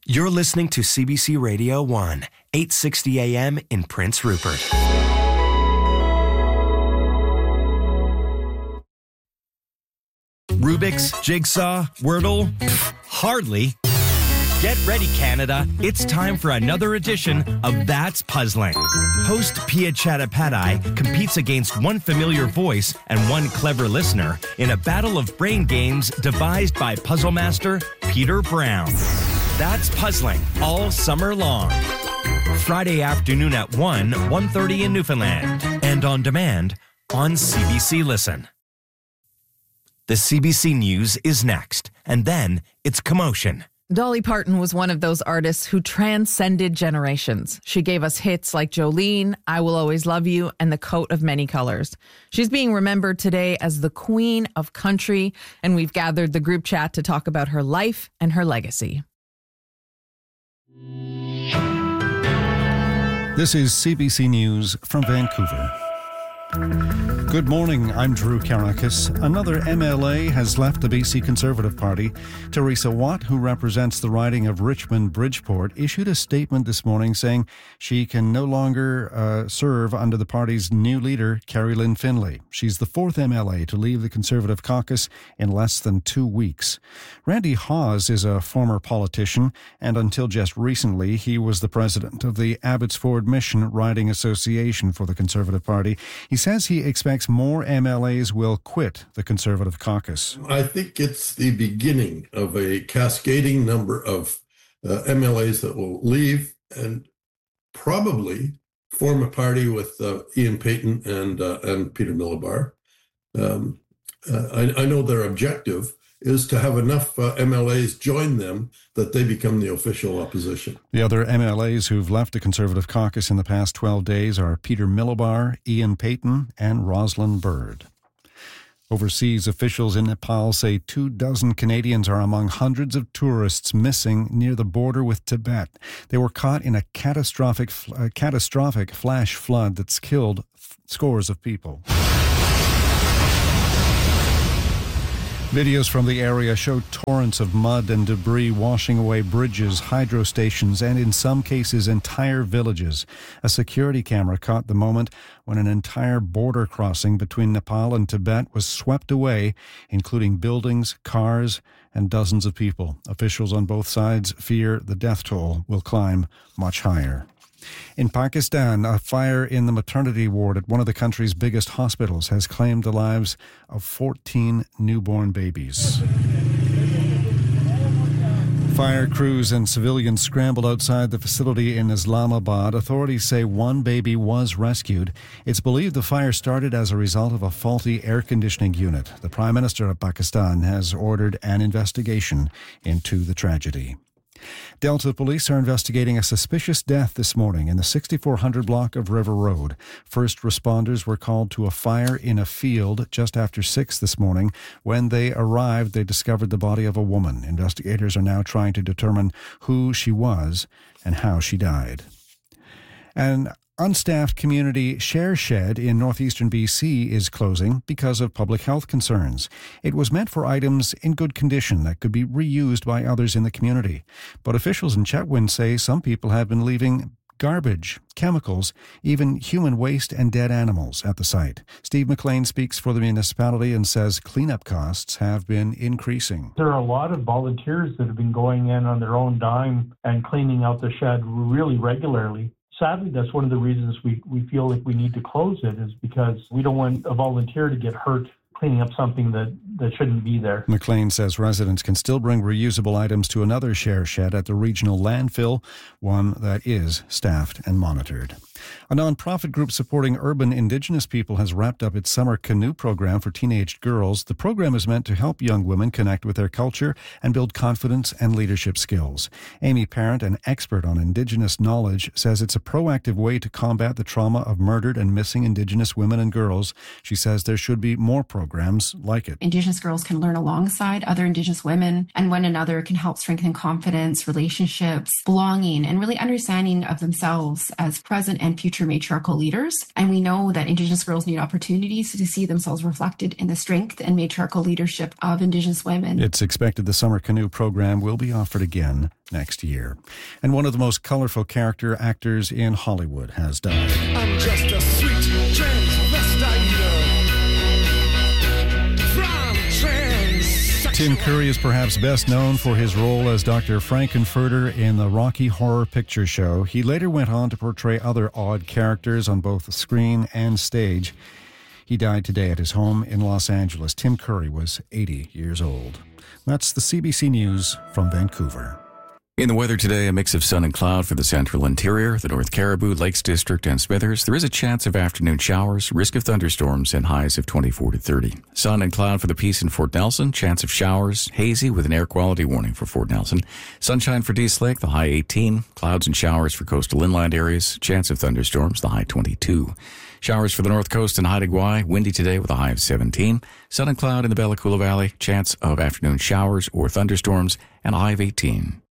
You're listening to CBC Radio 1, 860 AM in Prince Rupert. Rubik's, Jigsaw, Wordle? Pfft, hardly. Get ready, Canada. It's time for another edition of That's Puzzling. Host Pia Chattopadhyay competes against one familiar voice and one clever listener in a battle of brain games devised by puzzle master Peter Brown. That's Puzzling all summer long. Friday afternoon at 1:30 in Newfoundland. And on demand on CBC Listen. The CBC News is next, and then it's Commotion. Dolly Parton was one of those artists who transcended generations. She gave us hits like Jolene, I Will Always Love You, and The Coat of Many Colors. She's being remembered today as the Queen of Country, and we've gathered the group chat to talk about her life and her legacy. This is CBC News from Vancouver. Good morning, I'm Drew Karakis. Another MLA has left the BC Conservative Party. Teresa Watt, who represents the riding of Richmond-Bridgeport, issued a statement this morning saying she can no longer serve under the party's new leader, Carrie Lynn Finlay. She's the fourth MLA to leave the Conservative caucus in less than 2 weeks. Randy Hawes is a former politician, and until just recently, he was the president of the Abbotsford Mission Riding Association for the Conservative Party. He says he expects more MLAs will quit the Conservative caucus. I think it's the beginning of a cascading number of MLAs that will leave and probably form a party with Ian Paton and Peter Millibar. I know their objective is to have enough MLAs join them that they become the official opposition. The other MLAs who've left the Conservative caucus in the past 12 days are Peter Millibar, Ian Paton, and Rosalind Bird. Overseas officials in Nepal say 24 Canadians are among hundreds of tourists missing near the border with Tibet. They were caught in a catastrophic flash flood that's killed scores of people. Videos from the area show torrents of mud and debris washing away bridges, hydro stations, and in some cases entire villages. A security camera caught the moment when an entire border crossing between Nepal and Tibet was swept away, including buildings, cars, and dozens of people. Officials on both sides fear the death toll will climb much higher. In Pakistan, a fire in the maternity ward at one of the country's biggest hospitals has claimed the lives of 14 newborn babies. Fire crews and civilians scrambled outside the facility in Islamabad. Authorities say one baby was rescued. It's believed the fire started as a result of a faulty air conditioning unit. The Prime Minister of Pakistan has ordered an investigation into the tragedy. Delta police are investigating a suspicious death this morning in the 6400 block of River Road. First responders were called to a fire in a field just after 6 this morning. When they arrived, they discovered the body of a woman. Investigators are now trying to determine who she was and how she died. An unstaffed community share shed in northeastern BC is closing because of public health concerns. It was meant for items in good condition that could be reused by others in the community. But officials in Chetwynd say some people have been leaving garbage, chemicals, even human waste and dead animals at the site. Steve McLean speaks for the municipality and says cleanup costs have been increasing. There are a lot of volunteers that have been going in on their own dime and cleaning out the shed really regularly. Sadly, that's one of the reasons we feel like we need to close it, is because we don't want a volunteer to get hurt cleaning up something that shouldn't be there. McLean says residents can still bring reusable items to another share shed at the regional landfill, one that is staffed and monitored. A non-profit group supporting urban Indigenous people has wrapped up its summer canoe program for teenage girls. The program is meant to help young women connect with their culture and build confidence and leadership skills. Amy Parent, an expert on Indigenous knowledge, says it's a proactive way to combat the trauma of murdered and missing Indigenous women and girls. She says there should be more programs programs like it. Indigenous girls can learn alongside other Indigenous women, and one another can help strengthen confidence, relationships, belonging, and really understanding of themselves as present and future matriarchal leaders. And we know that Indigenous girls need opportunities to see themselves reflected in the strength and matriarchal leadership of Indigenous women. It's expected the Summer Canoe program will be offered again next year. And one of the most colorful character actors in Hollywood has died. I'm just a sweet transvestite from transsexual. Tim Curry is perhaps best known for his role as Dr. Frankenfurter in the Rocky Horror Picture Show. He later went on to portray other odd characters on both screen and stage. He died today at his home in Los Angeles. Tim Curry was 80 years old. That's the CBC News from Vancouver. In the weather today, a mix of sun and cloud for the central interior, the North Cariboo, Lakes District, and Smithers. There is a chance of afternoon showers, risk of thunderstorms, and highs of 24 to 30. Sun and cloud for the Peace and Fort Nelson, chance of showers, hazy with an air quality warning for Fort Nelson. Sunshine for Dease Lake, the high 18. Clouds and showers for coastal inland areas, chance of thunderstorms, the high 22. Showers for the North Coast and Haida Gwaii, windy today with a high of 17. Sun and cloud in the Bella Coola Valley, chance of afternoon showers or thunderstorms, and a high of 18.